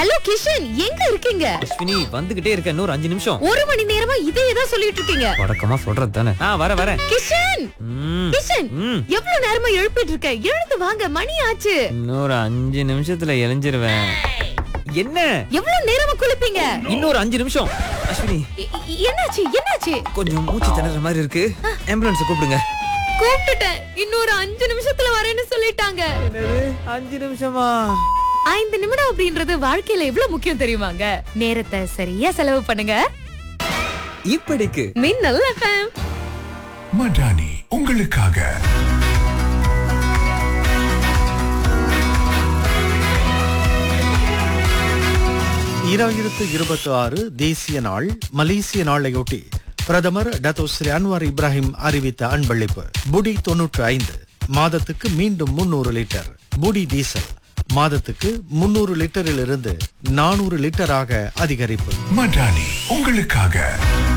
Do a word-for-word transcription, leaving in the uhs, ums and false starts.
Hello Kishan, எங்க இருக்கீங்க? அஸ்வினி வந்துகிட்டே இருக்க, இன்னொரு அஞ்சு நிமிஷம். ஒரு மணி நேரமா இதே தான் சொல்லிட்டு இருக்கீங்க. வடக்கமா சொல்றது தானே. ஆ வர வர. கிஷன் ம், கிஷன் ம். எவ்வளவு நேரமா எழுப்பிட்டு இருக்க? எழுந்து வாங்க, மணி ஆச்சு. இன்னொரு அஞ்சு நிமிஷத்துல எழிஞ்சிருவேன். என்ன எவ்வளவு நேரமா குளிப்பீங்க? இன்னொரு அஞ்சு நிமிஷம். அஸ்வினி எ- எ- என்னாச்சு என்னாச்சு? கொஞ்சம் மூச்சு திணற மாதிரி இருக்கு. ஆம்புலன்ஸ் கூப்பிடுங்க. கூப்பிட்டுட்டேன். இன்னொரு அஞ்சு நிமிஷத்துல வரேன்னு சொல்லிட்டாங்க. என்னது அஞ்சு நிமிஷமா? ஐந்து நிமிடம் அப்படின்றது வாழ்க்கையில எவ்வளவு முக்கியம் தெரியுமாங்க? நேரத்தை சரியா செலவு பண்ணுங்க. இப்படிக்கு மின்னல் எஃப்எம். மடானி உங்களுக்காக. ஈராயிரத்து இருபத்தி ஆறு தேசிய நாள் மலேசிய நாளையொட்டி பிரதமர் டத்தோ ஸ்ரீ அன்வார் இப்ராஹிம் அறிவித்த அன்பளிப்பு. புடி தொன்னூற்று ஐந்து மாதத்துக்கு மீண்டும் முன்னூறு லிட்டர். புடி டீசல் மாதத்துக்கு முன்னூறு லிட்டரிலிருந்து நானூறு லிட்டராக அதிகரிப்பு. மடானி உங்களுக்காக.